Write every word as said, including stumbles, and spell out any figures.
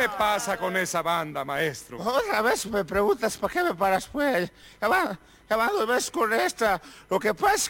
¿Qué pasa con esa banda, maestro? Otra vez me preguntas, ¿para qué me paras, pues? Ya van, ya van dos veces con esta. Lo que pasa es